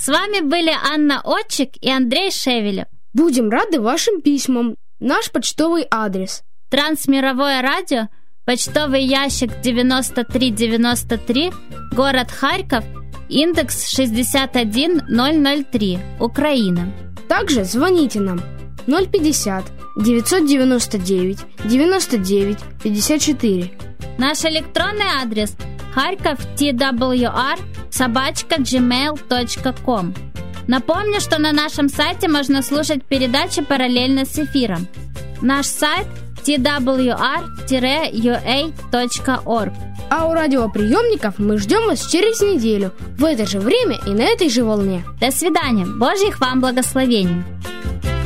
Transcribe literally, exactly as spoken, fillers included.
С вами были Анна Отчик и Андрей Шевелев. Будем рады вашим письмам. Наш почтовый адрес: Трансмировое радио, почтовый ящик девяносто три девяносто три, город Харьков, индекс шестьдесят один ноль ноль три, Украина. Также звоните нам ноль пятьдесят девятьсот девяносто девять девяносто девять пятьдесят четыре. Наш электронный адрес харьков ти дабл ю ар собака джи мейл точка ком. Напомню, что на нашем сайте можно слушать передачи параллельно с эфиром. Наш сайт ти дабл ю ар ю эй точка орг. А у радиоприемников мы ждем вас через неделю в это же время и на этой же волне. До свидания. Божьих вам благословений.